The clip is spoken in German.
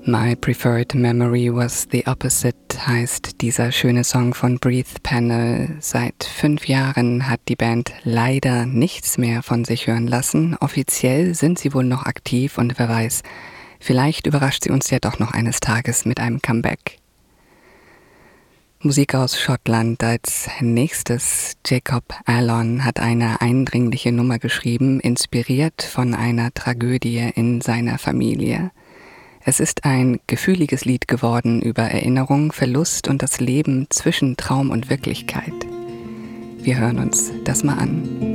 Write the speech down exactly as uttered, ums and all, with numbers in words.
My Preferred Memory Was the Opposite heißt dieser schöne Song von Breathe Panel. Seit fünf Jahren hat die Band leider nichts mehr von sich hören lassen. Offiziell sind sie wohl noch aktiv und wer weiß, vielleicht überrascht sie uns ja doch noch eines Tages mit einem Comeback. Musik aus Schottland als nächstes. Jacob Allon hat eine eindringliche Nummer geschrieben, inspiriert von einer Tragödie in seiner Familie. Es ist ein gefühliges Lied geworden über Erinnerung, Verlust und das Leben zwischen Traum und Wirklichkeit. Wir hören uns das mal an.